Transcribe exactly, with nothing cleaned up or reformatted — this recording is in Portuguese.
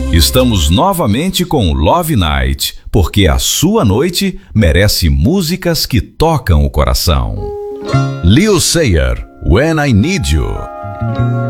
Estamos novamente com Love Night, porque a sua noite merece músicas que tocam o coração. Lil Sayer, When I Need You.